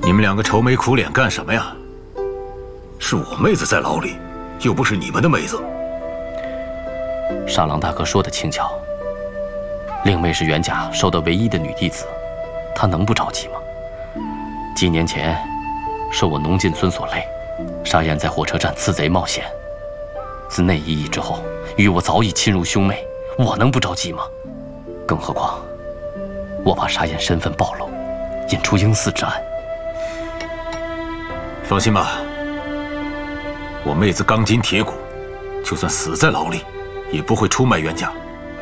你们两个愁眉苦脸干什么呀？是我妹子在牢里，又不是你们的妹子。 沙狼大哥说的轻巧，令妹是袁家收的唯一的女弟子，她能不着急吗？几年前，受我农进村所累，沙燕在火车站刺贼冒险。自那一役之后，与我早已亲如兄妹，我能不着急吗？更何况，我怕沙燕身份暴露，引出应嗣之案。 放心吧，我妹子钢筋铁骨，就算死在牢里，也不会出卖袁家。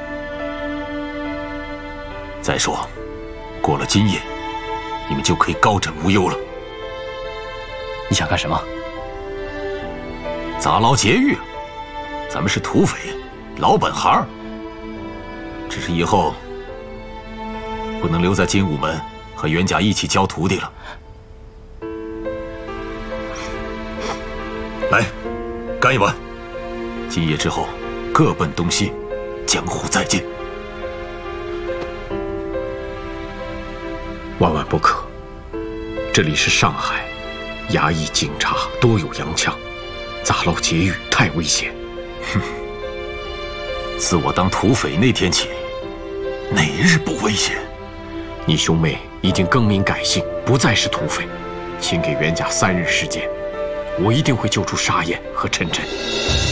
再说，过了今夜，你们就可以高枕无忧了。 你想干什么？ 砸牢劫狱，咱们是土匪，老本行。只是以后不能留在精武门和袁家一起教徒弟了。来，干一碗。今夜之后，各奔东西，江湖再见。 万万不可！这里是上海，衙役警察多有洋枪，砸牢劫狱太危险。 哼！自我当土匪那天起，哪日不危险？ 你兄妹已经更名改姓，不再是土匪，请给袁家3日时间，我一定会救出沙燕和琛琛。